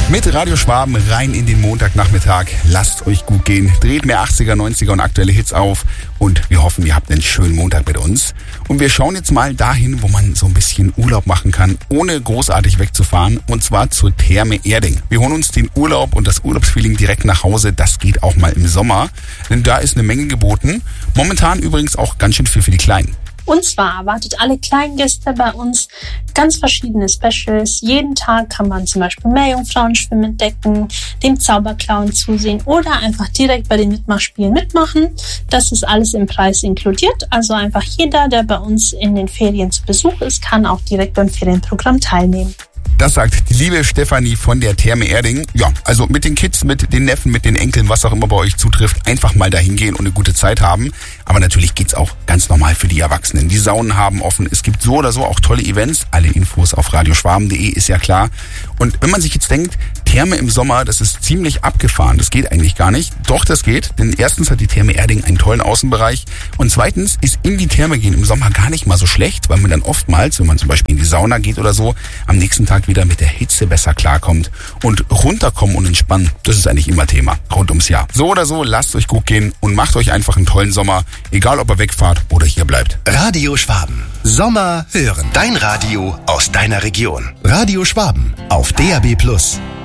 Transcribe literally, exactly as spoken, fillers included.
Mit Radio Schwaben rein in den Montagnachmittag. Lasst euch gut gehen. Dreht mehr achtziger, neunziger und aktuelle Hits auf. Und wir hoffen, ihr habt einen schönen Montag mit uns. Und wir schauen jetzt mal dahin, wo man so ein bisschen Urlaub machen kann, ohne großartig wegzufahren. Und zwar zur Therme Erding. Wir holen uns den Urlaub und das Urlaubsfeeling direkt nach Hause. Das geht auch mal im Sommer. Denn da ist eine Menge geboten. Momentan übrigens auch ganz schön viel für die Kleinen. Und zwar erwartet alle Kleingäste bei uns ganz verschiedene Specials. Jeden Tag kann man zum Beispiel Meerjungfrauenschwimmen entdecken, dem Zauberclown zusehen oder einfach direkt bei den Mitmachspielen mitmachen. Das ist alles im Preis inkludiert. Also einfach jeder, der bei uns in den Ferien zu Besuch ist, kann auch direkt beim Ferienprogramm teilnehmen. Das sagt die liebe Stefanie von der Therme Erding. Ja, also mit den Kids, mit den Neffen, mit den Enkeln, was auch immer bei euch zutrifft, einfach mal dahin gehen und eine gute Zeit haben. Aber natürlich geht's auch ganz normal für die Erwachsenen. Die Saunen haben offen. Es gibt so oder so auch tolle Events. Alle Infos auf radioschwaben punkt de, ist ja klar. Und wenn man sich jetzt denkt, Therme im Sommer, das ist ziemlich abgefahren. Das geht eigentlich gar nicht. Doch, das geht. Denn erstens hat die Therme Erding einen tollen Außenbereich. Und zweitens ist in die Therme gehen im Sommer gar nicht mal so schlecht, weil man dann oftmals, wenn man zum Beispiel in die Sauna geht oder so, am nächsten Tag wieder mit der Hitze besser klarkommt. Und runterkommen und entspannen, das ist eigentlich immer Thema, rund ums Jahr. So oder so, lasst euch gut gehen und macht euch einfach einen tollen Sommer, egal ob ihr wegfahrt oder hier bleibt. Radio Schwaben. Sommer hören. Dein Radio aus deiner Region. Radio Schwaben auf D A B plus.